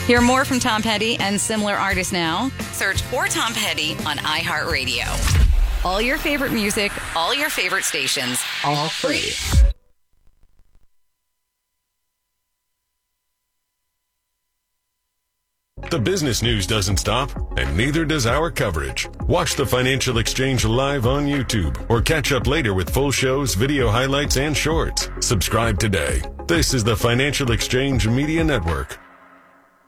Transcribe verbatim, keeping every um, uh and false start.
Hear more from Tom Petty and similar artists now. Search for Tom Petty on iHeartRadio. All your favorite music, all your favorite stations, all free. The business news doesn't stop, and neither does our coverage. Watch the Financial Exchange live on YouTube or catch up later with full shows, video highlights, and shorts. Subscribe today. This is the Financial Exchange Media Network.